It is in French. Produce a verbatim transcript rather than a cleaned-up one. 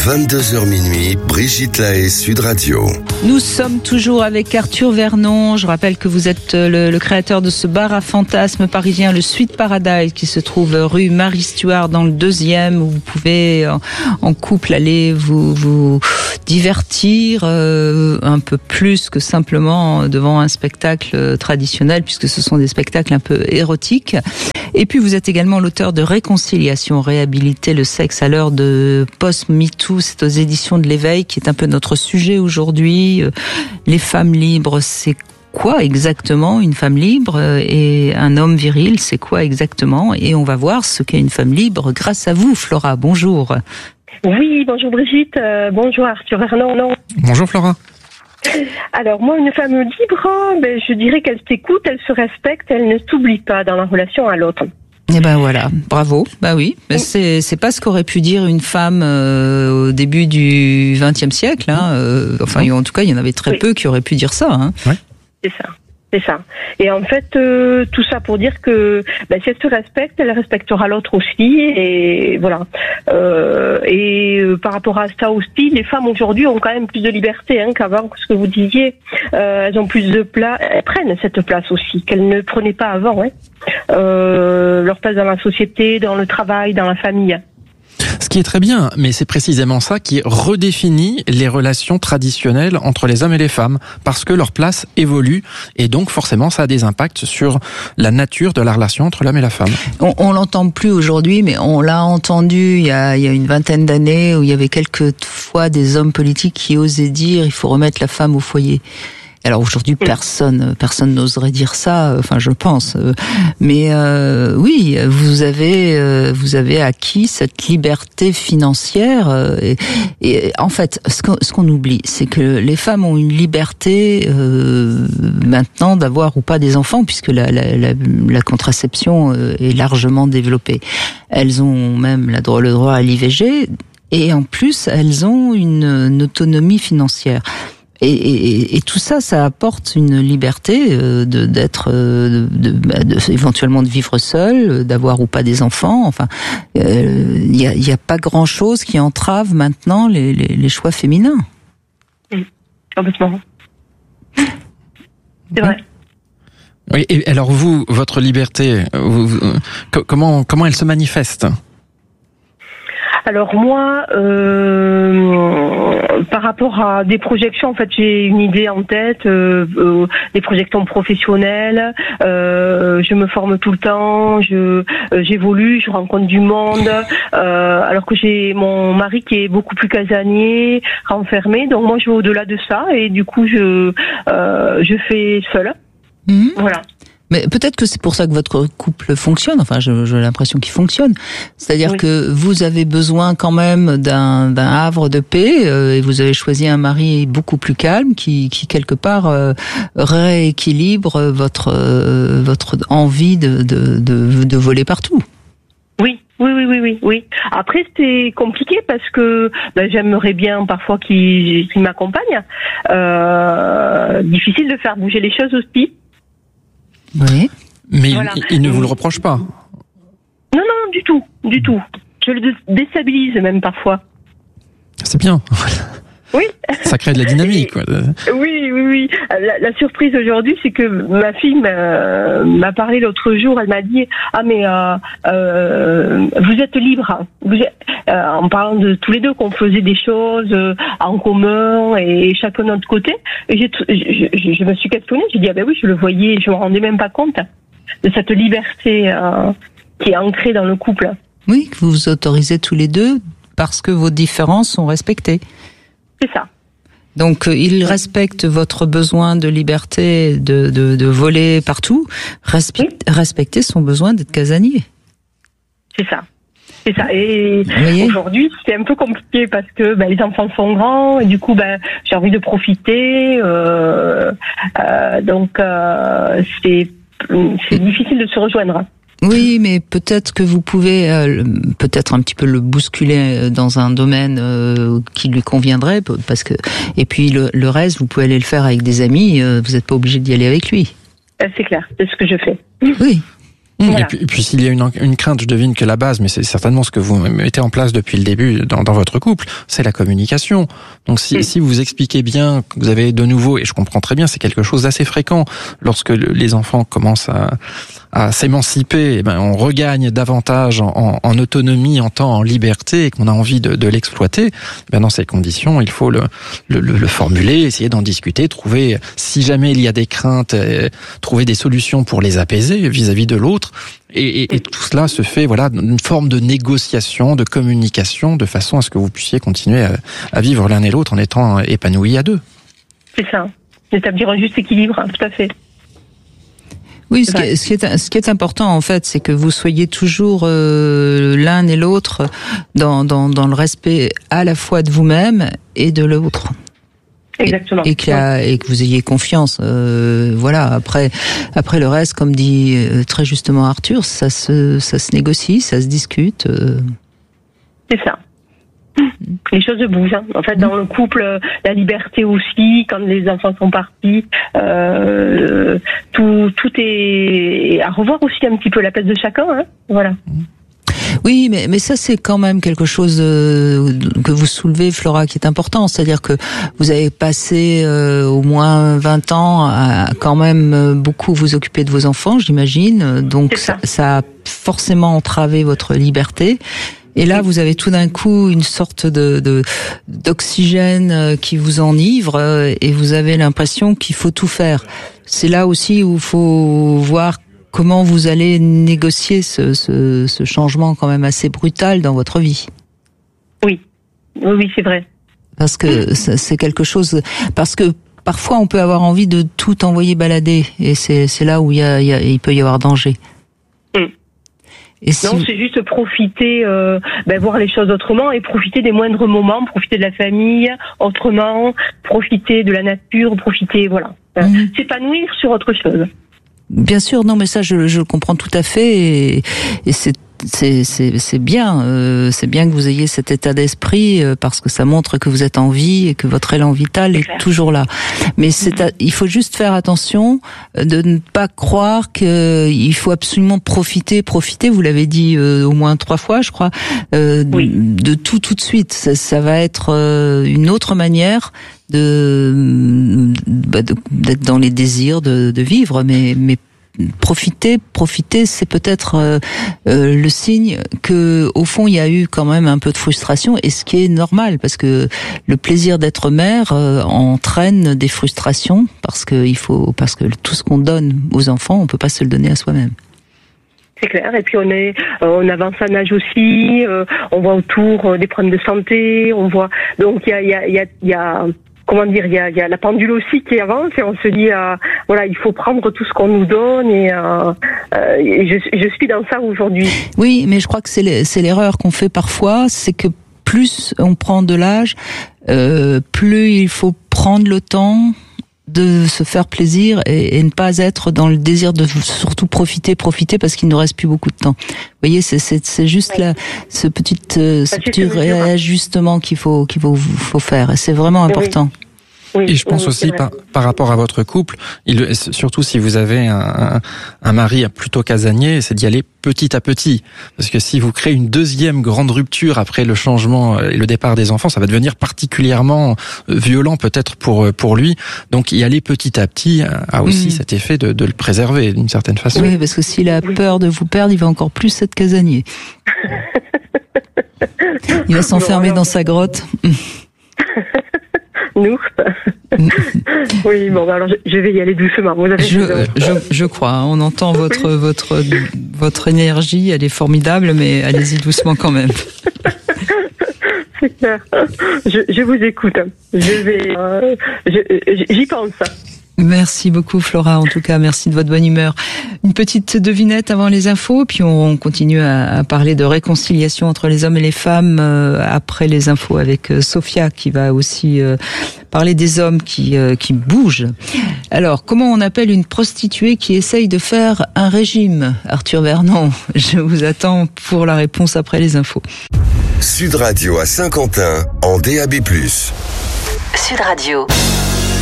vingt-deux heures minuit, Brigitte Lahaie, Sud Radio. Nous sommes toujours avec Arthur Vernon. Je rappelle que vous êtes le, le créateur de ce bar à fantasmes parisien, le Sweet Paradise, qui se trouve rue Marie-Stuart dans le deuxième, où vous pouvez en, en couple aller vous, vous divertir euh, un peu plus que simplement devant un spectacle traditionnel, puisque ce sont des spectacles un peu érotiques. Et puis vous êtes également l'auteur de Réconciliation, réhabiliter le sexe à l'heure de post-MeToo. C'est aux éditions de l'Éveil, qui est un peu notre sujet aujourd'hui. Les femmes libres, c'est quoi exactement une femme libre? Et un homme viril, c'est quoi exactement? Et on va voir ce qu'est une femme libre grâce à vous, Flora. Bonjour. Oui, bonjour Brigitte. Euh, bonjour Arthur Vernon. Non. Bonjour Flora. Alors moi, une femme libre, ben, je dirais qu'elle s'écoute, elle se respecte, elle ne s'oublie pas dans la relation à l'autre. Eh ben voilà, bravo. Bah oui, mais c'est c'est pas ce qu'aurait pu dire une femme euh, au début du vingtième siècle. Hein. Euh, enfin, en tout cas, il y en avait très oui. peu qui auraient pu dire ça. Hein. Ouais. C'est ça. C'est ça. Et en fait, euh, tout ça pour dire que ben, si elle se respecte, elle respectera l'autre aussi. Et voilà. Euh, et euh, par rapport à ça aussi, les femmes aujourd'hui ont quand même plus de liberté hein, qu'avant, ce que vous disiez. Euh, elles ont plus de place, elles prennent cette place aussi qu'elles ne prenaient pas avant. Hein. Euh, leur place dans la société, dans le travail, dans la famille. Ce qui est très bien, mais c'est précisément ça qui redéfinit les relations traditionnelles entre les hommes et les femmes, parce que leur place évolue, et donc forcément ça a des impacts sur la nature de la relation entre l'homme et la femme. On, on l'entend plus aujourd'hui, mais on l'a entendu il y a, il y a une vingtaine d'années, où il y avait quelques fois des hommes politiques qui osaient dire il faut remettre la femme au foyer. Alors aujourd'hui, personne, personne n'oserait dire ça. Enfin, je pense. Mais euh, oui, vous avez, euh, vous avez acquis cette liberté financière. Et, et en fait, ce qu'on, ce qu'on oublie, c'est que les femmes ont une liberté euh, maintenant d'avoir ou pas des enfants, puisque la, la, la, la contraception est largement développée. Elles ont même la, le droit à l'I V G, et en plus, elles ont une, une autonomie financière. Et, et, et tout ça, ça apporte une liberté euh, de, d'être, euh, de, de, de, éventuellement de vivre seul, d'avoir ou pas des enfants. Enfin, il euh, y a, y a pas grand-chose qui entrave maintenant les, les, les choix féminins. Mmh, complètement. C'est vrai. Oui. Et alors vous, votre liberté, vous, vous, comment comment elle se manifeste ? Alors moi, euh, par rapport à des projections, en fait, j'ai une idée en tête, euh, euh, des projections professionnelles. Euh, je me forme tout le temps, je euh, j'évolue, je rencontre du monde. Euh, alors que j'ai mon mari qui est beaucoup plus casanier, renfermé. Donc moi, je vais au-delà de ça et du coup, je euh, je fais seule. Mmh. Voilà. Mais peut-être que c'est pour ça que votre couple fonctionne. Enfin, j'ai l'impression qu'il fonctionne. C'est-à-dire oui. que vous avez besoin quand même d'un, d'un havre de paix euh, et vous avez choisi un mari beaucoup plus calme qui, qui quelque part euh, rééquilibre votre euh, votre envie de, de de de voler partout. Oui. Oui, oui, oui, oui, oui. Après, c'est compliqué parce que ben, j'aimerais bien parfois qu'il, qu'il m'accompagne. Euh, difficile de faire bouger les choses aussi. Oui. Mais voilà. il, il ne vous le reproche pas? Non, non, du tout, du tout. Je le déstabilise même parfois. C'est bien. Oui. Ça crée de la dynamique, quoi. Oui, oui, oui. La, la surprise aujourd'hui, c'est que ma fille m'a, m'a parlé l'autre jour. Elle m'a dit ah mais euh, euh, vous êtes libre. Vous êtes, euh, en parlant de tous les deux qu'on faisait des choses euh, en commun et chacun de notre côté. Et j'ai, je, je, je me suis questionnée. J'ai dit ah ben oui, je le voyais. Je me rendais même pas compte de cette liberté euh, qui est ancrée dans le couple. Oui, que vous vous autorisez tous les deux parce que vos différences sont respectées. C'est ça. Donc, il respecte votre besoin de liberté, de, de, de voler partout. Respect, oui. Respecter son besoin d'être casanier. C'est ça. C'est ça. Et aujourd'hui, c'est un peu compliqué parce que ben, les enfants sont grands et du coup, ben, j'ai envie de profiter. Euh, euh, donc, euh, c'est, c'est difficile de se rejoindre. Oui, mais peut-être que vous pouvez euh, peut-être un petit peu le bousculer dans un domaine euh, qui lui conviendrait, parce que et puis le, le reste, vous pouvez aller le faire avec des amis. Euh, vous n'êtes pas obligé d'y aller avec lui. C'est clair, c'est ce que je fais. Oui. Voilà. Et puis, et puis s'il y a une, une crainte, je devine que la base, mais c'est certainement ce que vous mettez en place depuis le début dans, dans votre couple, c'est la communication. Donc si, mmh. si vous expliquez bien que vous avez de nouveau, et je comprends très bien, c'est quelque chose d'assez fréquent, lorsque les enfants commencent à, à s'émanciper, eh ben on regagne davantage en, en, en autonomie, en temps, en liberté, et qu'on a envie de, de l'exploiter. Eh ben dans ces conditions, il faut le, le, le, le formuler, essayer d'en discuter, trouver, si jamais il y a des craintes, euh, trouver des solutions pour les apaiser vis-à-vis de l'autre. Et, et, et tout cela se fait, voilà, une forme de négociation, de communication, de façon à ce que vous puissiez continuer à, à vivre l'un et l'autre en étant épanouis à deux. C'est ça, établir un juste équilibre, tout à fait. Oui, ce qui, est, ce, qui est, ce qui est important en fait, c'est que vous soyez toujours euh, l'un et l'autre dans, dans, dans le respect à la fois de vous-même et de l'autre. Exactement. Et, et, que, la, et que vous ayez confiance. Euh, voilà. Après, après le reste, comme dit euh, très justement Arthur, ça se, ça se négocie, ça se discute. Euh. C'est ça. Les choses bougent. Hein. En fait, dans le couple, la liberté aussi. Quand les enfants sont partis, euh, tout, tout est à revoir aussi un petit peu la place de chacun. Hein. Voilà. Oui, mais, mais ça, c'est quand même quelque chose euh, que vous soulevez, Flora, qui est important. C'est-à-dire que vous avez passé euh, au moins vingt ans à quand même beaucoup vous occuper de vos enfants, j'imagine. Donc, ça. Ça, ça a forcément entravé votre liberté. Et là, vous avez tout d'un coup une sorte de, de d'oxygène qui vous enivre et vous avez l'impression qu'il faut tout faire. C'est là aussi où il faut voir comment vous allez négocier ce, ce, ce changement quand même assez brutal dans votre vie. Oui, oui, oui, c'est vrai. Parce que c'est quelque chose, parce que parfois on peut avoir envie de tout envoyer balader et c'est, c'est là où il, y a, il, y a, il peut y avoir danger. Mm. Et si... Non, c'est juste profiter, euh, ben, voir les choses autrement et profiter des moindres moments, profiter de la famille autrement, profiter de la nature, profiter, voilà, mmh. s'épanouir sur autre chose. Bien sûr, non, mais ça, je, je le comprends tout à fait, et, et c'est c'est c'est c'est bien, euh, c'est bien que vous ayez cet état d'esprit euh, parce que ça montre que vous êtes en vie et que votre élan vital est, est toujours là. Mais c'est à, il faut juste faire attention de ne pas croire que il faut absolument profiter, profiter. Vous l'avez dit euh, au moins trois fois, je crois, euh, oui. de, de tout tout de suite. Ça, ça va être euh, une autre manière de, bah, de d'être dans les désirs de, de vivre, mais mais Profiter, profiter, c'est peut-être euh, euh, le signe que, au fond, il y a eu quand même un peu de frustration, et ce qui est normal, parce que le plaisir d'être mère euh, entraîne des frustrations, parce que il faut, parce que tout ce qu'on donne aux enfants, on peut pas se le donner à soi-même. C'est clair. Et puis on est, euh, on avance en âge aussi. Euh, on voit autour euh, des problèmes de santé. On voit, donc il y a, il y a, il y a, il y a comment dire, il y a, il y a la pendule aussi qui avance et on se dit, euh, voilà, il faut prendre tout ce qu'on nous donne et, euh, euh, et je, je suis dans ça aujourd'hui. Oui, mais je crois que c'est, c'est l'erreur qu'on fait parfois, c'est que plus on prend de l'âge, euh, plus il faut prendre le temps de se faire plaisir et, et ne pas être dans le désir de surtout profiter, profiter parce qu'il ne nous reste plus beaucoup de temps. Vous voyez, c'est, c'est, c'est juste oui. là, ce petit, euh, ce petit réajustement qu'il faut, qu'il faut, faut faire. Et c'est vraiment important. Oui. Oui, et je pense oui, aussi par, par rapport à votre couple, il, surtout si vous avez un, un, un mari plutôt casanier, c'est d'y aller petit à petit. Parce que si vous créez une deuxième grande rupture après le changement et le départ des enfants, ça va devenir particulièrement violent peut-être pour pour lui. Donc y aller petit à petit a aussi mmh. cet effet de, de le préserver d'une certaine façon. Oui, parce que s'il a peur de vous perdre, il va encore plus être casanier. Il va s'enfermer bon, dans sa grotte. Nous. Oui, bon, alors je vais y aller doucement. Vous avez je, je, je crois. On entend votre votre votre énergie. Elle est formidable, mais allez-y doucement quand même. C'est clair. Je, je vous écoute. Je vais. Euh, je, j'y pense. Merci beaucoup Flora, en tout cas merci de votre bonne humeur. Une petite devinette avant les infos, puis on continue à, à parler de réconciliation entre les hommes et les femmes euh, après les infos avec euh, Sophia qui va aussi euh, parler des hommes qui, euh, qui bougent. Alors, comment on appelle une prostituée qui essaye de faire un régime? Arthur Vernon, je vous attends pour la réponse après les infos. Sud Radio à Saint-Quentin en D A B plus. Sud Radio.